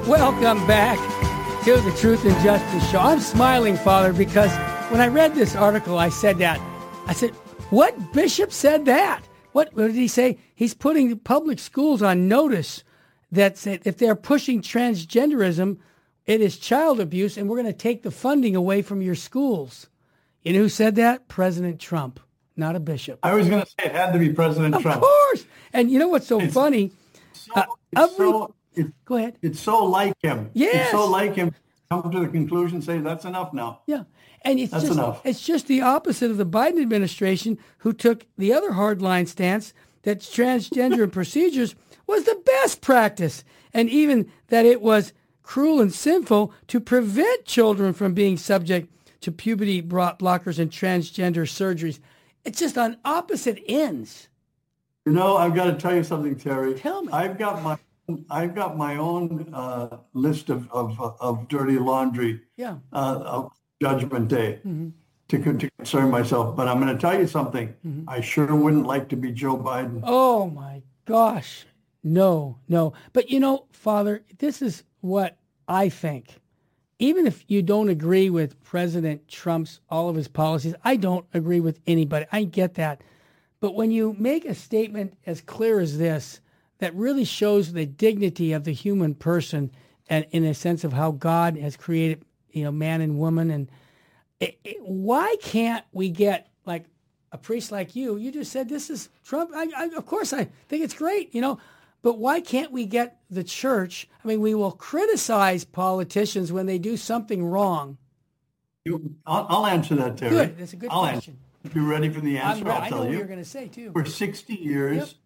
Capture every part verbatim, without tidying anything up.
Welcome back to the Truth and Justice Show. I'm smiling, Father, because when I read this article, I said that. I said, what bishop said that? What, what did he say? He's putting public schools on notice that if they're pushing transgenderism, it is child abuse, and we're going to take the funding away from your schools. You know who said that? President Trump, not a bishop. I was going to say it had to be President of Trump. Of course. And you know what's so it's, funny? So, uh, it's every, so, it, go ahead. It's so like him. Yes. It's so like him. Come to the conclusion, say that's enough now. Yeah. And it's that's just enough. It's just the opposite of the Biden administration, who took the other hardline stance that transgender procedures was the best practice, and even that it was cruel and sinful to prevent children from being subject to puberty blockers and transgender surgeries. It's just on opposite ends. You know, I've got to tell you something, Terry. Tell me. I've got my I've got my own uh, list of, of of dirty laundry. Yeah. Uh, of Judgment Day. Mm-hmm. To, to concern myself, but I'm going to tell you something. Mm-hmm. I sure wouldn't like to be Joe Biden. Oh my gosh. No, no. But you know, Father, this is what I think. Even if you don't agree with President Trump's, all of his policies, I don't agree with anybody. I get that. But when you make a statement as clear as this, that really shows the dignity of the human person, and in a sense of how God has created, you know, man and woman, and It, it, why can't we get like a priest like you? You just said this is Trump. I, I, of course, I think it's great, you know, but why can't we get the church? I mean, we will criticize politicians when they do something wrong. You, I'll, I'll answer that, Terry. Good. That's a good I'll question. Answer. If you're ready for the answer, I'm, I'll I tell know you. what you're going to say, too. For sixty years, yep.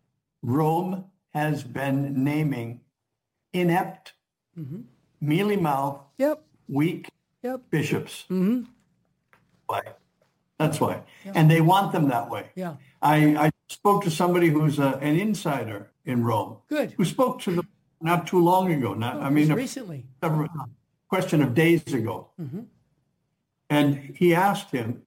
Rome has been naming inept, mm-hmm. mealy-mouthed, yep. weak Yep. bishops. Mm-hmm. Why? That's why. Yep. And they want them that way. Yeah. I, I spoke to somebody who's a, an insider in Rome. Good. Who spoke to them not too long ago. Not, oh, I mean, a, recently. A question of days ago. Mm-hmm. And he asked him,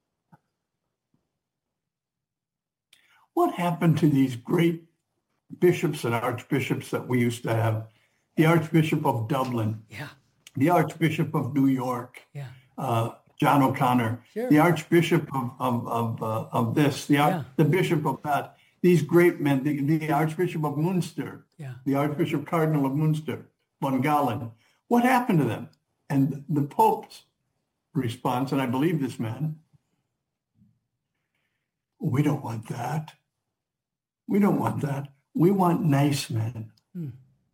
what happened to these great bishops and archbishops that we used to have? The Archbishop of Dublin. Yeah. The Archbishop of New York, yeah. uh, John O'Connor, sure. the Archbishop of of of, uh, of this, the yeah. the Bishop of that. These great men, the, the Archbishop of Munster, yeah. the Archbishop Cardinal of Munster, von Galen. What happened to them? And the Pope's response, and I believe this man, we don't want that. We don't want that. We want nice men. Hmm.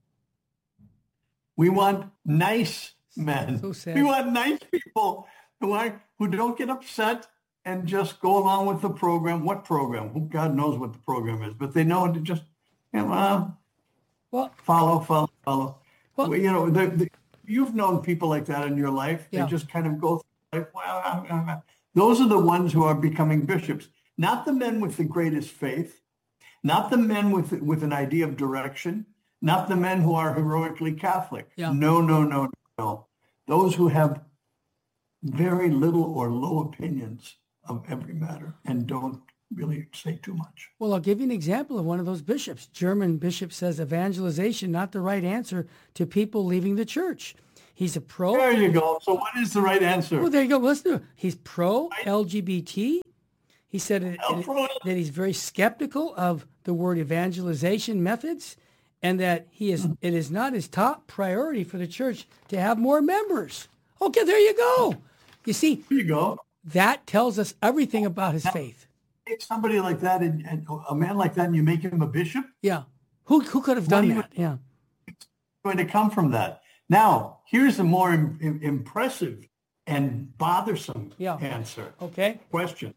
We want nice men. So sad. We want nice people who are who don't get upset and just go along with the program. What program? Well, God knows what the program is, but they know to just, you know, uh, well, follow, follow, follow. Well, well, you know, the, the, you've known people like that in your life. Yeah. They just kind of go through life. Well, uh, those are the ones who are becoming bishops, not the men with the greatest faith, not the men with with an idea of direction. Not the men who are heroically Catholic. Yeah. No, no, no, no. Those who have very little or low opinions of every matter and don't really say too much. Well, I'll give you an example of one of those bishops. German bishop says evangelization, not the right answer to people leaving the church. He's a pro. There you go. So what is the right answer? Well, there you go. Listen to it. He's pro-L G B T. He said it, it, that he's very skeptical of the word evangelization methods, and that he is it is not his top priority for the church to have more members. Okay, there you go. You see, there you go. That tells us everything about his now, faith. Take somebody like that, and, and a man like that, and you make him a bishop? Yeah. Who who could have done that? Yeah. It's going to come from that. Now, here's a more im- im- impressive and bothersome yeah. answer. Okay. Question.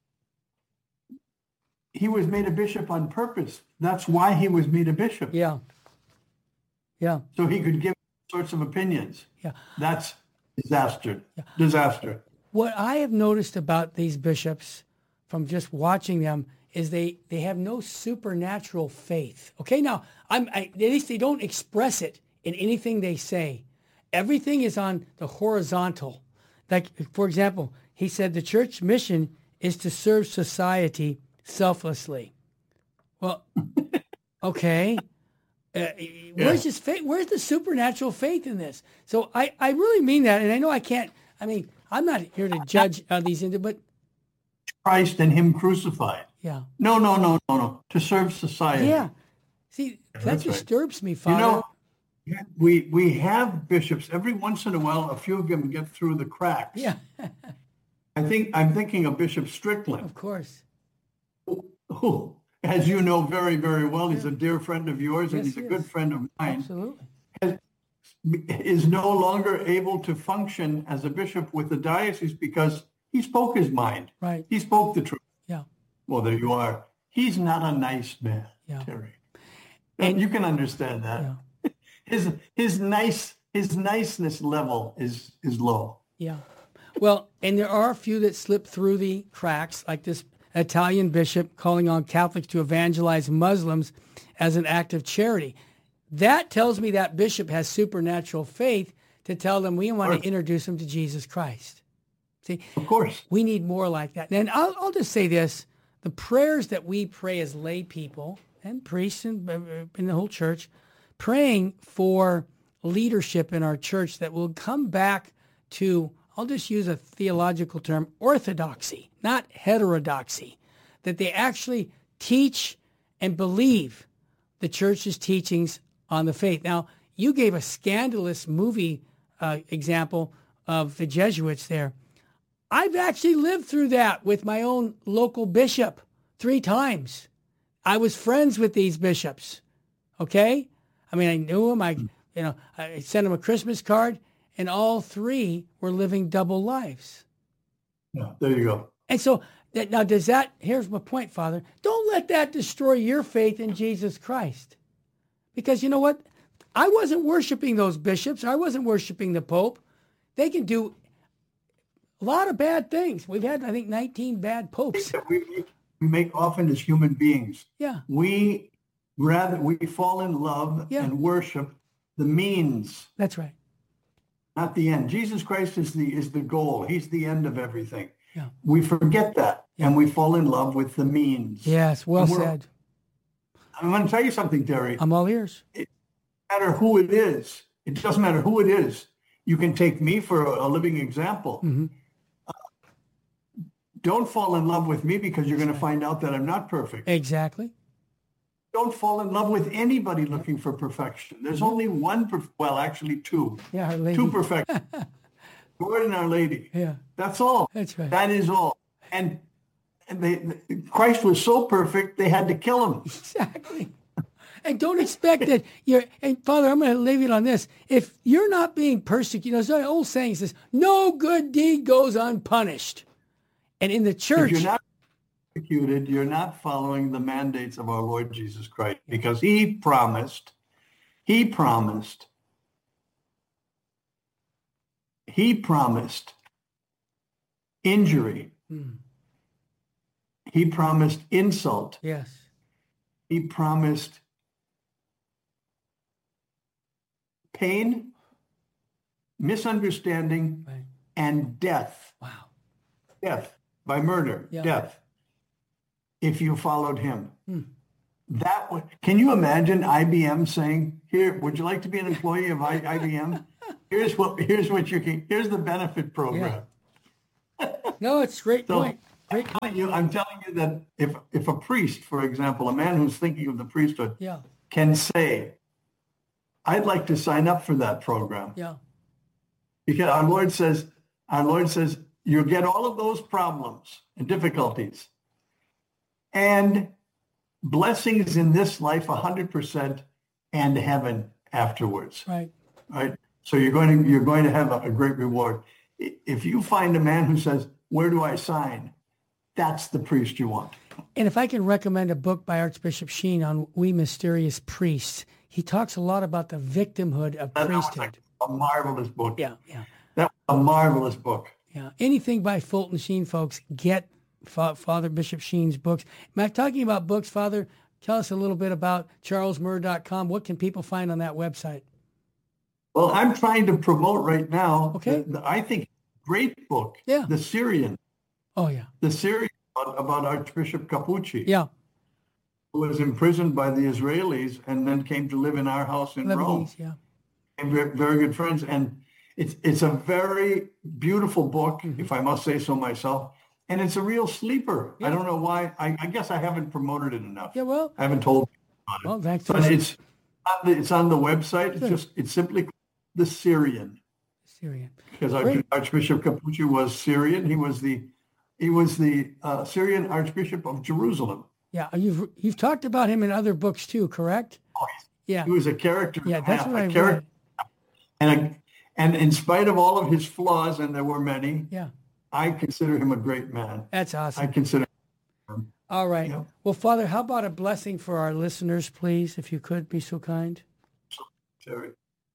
He was made a bishop on purpose. That's why he was made a bishop. Yeah. Yeah. So he could give sorts of opinions. Yeah. That's disaster. Yeah. Disaster. What I have noticed about these bishops from just watching them is they, they have no supernatural faith. Okay, now, I'm, I, at least they don't express it in anything they say. Everything is on the horizontal. Like, for example, he said the church mission is to serve society selflessly. Well, okay. Uh, where's his faith? Where's the supernatural faith in this? So I, I really mean that. And I know I can't, I mean, I'm not here to judge uh, these, but. Christ and him crucified. Yeah. No, no, no, no, no. To serve society. Yeah. See, that That's disturbs right. me, Father. You know, we, we have bishops, every once in a while, a few of them get through the cracks. Yeah. I think, I'm thinking of Bishop Strickland. Of course. Who, who, as you know very, very well, he's a dear friend of yours, and Yes, he's a he good is. friend of mine. Absolutely. Has, is no longer able to function as a bishop with the diocese because he spoke his mind. Right. He spoke the truth. Yeah. Well, there you are. He's not a nice man, Yeah. Terry. And- you can understand that. Yeah. His his nice his niceness level is is low. Yeah. Well, and there are a few that slip through the cracks, like this Italian bishop calling on Catholics to evangelize Muslims as an act of charity. That tells me that bishop has supernatural faith to tell them we want to introduce them to Jesus Christ. See, of course, we need more like that. And I'll, I'll just say this, the prayers that we pray as lay people and priests and in the whole church, praying for leadership in our church that will come back to, I'll just use a theological term, orthodoxy, not heterodoxy, that they actually teach and believe the church's teachings on the faith. Now, you gave a scandalous movie uh, example of the Jesuits there. I've actually lived through that with my own local bishop three times. I was friends with these bishops, okay? I mean, I knew them. I, you know, I sent them a Christmas card, and all three were living double lives. Yeah, there you go. And so that, now does that, here's my point, Father. Don't let that destroy your faith in Jesus Christ. Because you know what? I wasn't worshiping those bishops. I wasn't worshiping the Pope. They can do a lot of bad things. We've had, I think, nineteen bad popes. We, we make often as human beings. Yeah. We rather, we fall in love Yeah. and worship the means, That's right. not the end. Jesus Christ is the is the goal. He's the end of everything. Yeah. We forget that, and we fall in love with the means. Yes, well And we're- said. I'm going to tell you something, Terry. I'm all ears. No matter who it is, it doesn't matter who it is. You can take me for a, a living example. Mm-hmm. Uh, don't fall in love with me because you're going to find out that I'm not perfect. Exactly. Don't fall in love with anybody looking for perfection. There's only one, perf- well, actually two. Yeah, Our Lady. Two perfections. Lord and Our Lady. Yeah, That's all. that's right. That is all. And, and they, Christ was so perfect, they had to kill him. Exactly. And don't expect that you're, and Father, I'm going to leave it on this. If you're not being persecuted, you know, there's an old saying says, no good deed goes unpunished. And in the If church, you're not persecuted, you're not following the mandates of our Lord Jesus Christ, because he promised, he promised, he promised injury. Hmm. He promised insult. yes, He promised pain, misunderstanding, right. and death. Wow. Death by murder, Yeah. death, if you followed him. Hmm. That would, can you imagine I B M saying, here, would you like to be an employee of I, IBM? Here's what, here's what you can, here's the benefit program. No, it's a great So, point. Great I'm telling you, I'm telling you that if, if a priest, for example, a man who's thinking of the priesthood Yeah, can say, I'd like to sign up for that program. yeah, Because our Lord says, our Lord says, you'll get all of those problems and difficulties and blessings in this life one hundred percent and heaven afterwards. right. Right? So you're going to, you're going to have a, a great reward. I- If you find a man who says, where do I sign? That's the priest you want. And if I can recommend a book by Archbishop Sheen on We Mysterious Priests, he talks a lot about the victimhood of That was priesthood. a marvelous book. Yeah, yeah, That was a marvelous book. yeah. Anything by Fulton Sheen, folks, get Fa- Father Bishop Sheen's books. Am I talking about books, Father? Tell us a little bit about charles murr dot com. What can people find on that website? Well, I'm trying to promote right now. Okay. the- the- I think great book. Yeah. The Syrian. Oh, yeah, The Syrian about, about Archbishop Capucci. yeah, who was imprisoned by the Israelis and then came to live in our house in Rome. Lebanese, yeah. And very, very good friends. And it's it's a very beautiful book, Mm-hmm. if I must say so myself. And it's a real sleeper. Yeah. I don't know why. I, I guess I haven't promoted it enough. Yeah, well, I haven't told people about it. well, thanks. But it's on the, it's on the website. It's Good. just it's simply the Syrian, Syrian. because Great. Archbishop Capucci was Syrian. He was the he was the uh, Syrian Archbishop of Jerusalem. Yeah, you've you've talked about him in other books too, correct? Oh, Yeah, he was a character. yeah, that's a what I character, read. and a, and in spite of all of his flaws, and there were many, Yeah, I consider him a great man. that's I awesome. consider. All right. Yeah. Well, Father, how about a blessing for our listeners, please, if you could be so kind? Terry.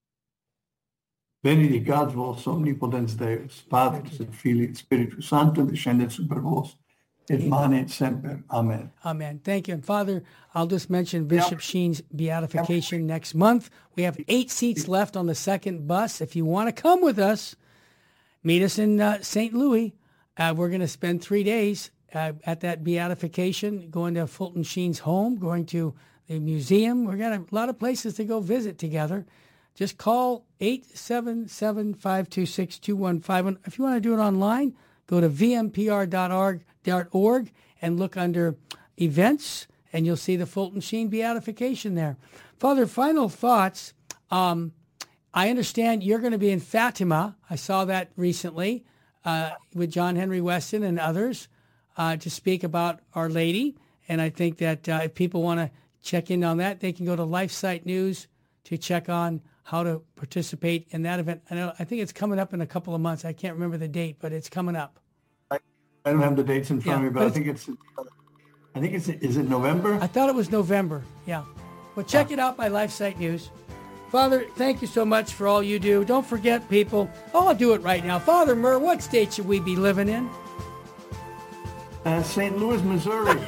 Benedicat vos omnipotens Deus, Patris et Filii et Spiritus Sancto, descendet super vos, et manet semper. Amen. Amen. Thank you. And Father, I'll just mention Bishop Sheen's beatification next month. We have eight seats left on the second bus. If you want to come with us, meet us in uh, Saint Louis. Uh, we're going to spend three days uh, at that beatification, going to Fulton Sheen's home, going to the museum. We're got a lot of places to go visit together. Just call eight seven seven, five two six, two one five one. If you want to do it online, go to v m p r dot org and look under events, and you'll see the Fulton Sheen beatification there. Father, final thoughts. Um, I understand you're going to be in Fatima. I saw that recently uh, with John Henry Weston and others uh, to speak about Our Lady. And I think that uh, if people want to check in on that, they can go to LifeSite News to check on how to participate in that event. I know, I think it's coming up in a couple of months. I can't remember the date, but it's coming up. I don't have the dates in front Yeah, of me, but, but I think it's, I think it's, is it November? I thought it was November. Yeah. Well, check it out by LifeSite News. Father, thank you so much for all you do. Don't forget, people. Oh, I'll do it right now. Father Murr, what state should we be living in? Uh, Saint Louis, Missouri.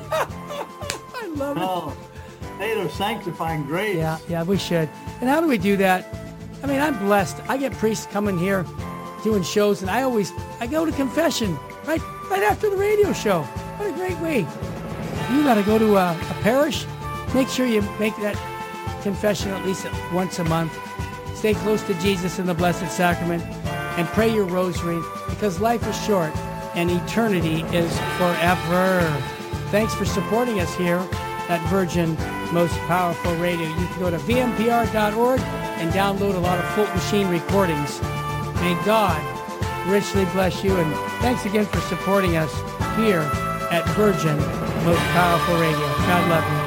I love it. Oh, state of sanctifying grace. Yeah, yeah, we should. And how do we do that? I mean, I'm blessed. I get priests coming here doing shows, and I always, I go to confession right right after the radio show. What a great way. You got to go to a, a parish. Make sure you make that confession at least once a month. Stay close to Jesus in the Blessed Sacrament and pray your rosary, because life is short and eternity is forever. Thanks for supporting us here at Virgin Most Powerful Radio. You can go to v m p r dot org and download a lot of Fulton Sheen recordings. May God richly bless you, and thanks again for supporting us here at Virgin Most Powerful Radio. God love you.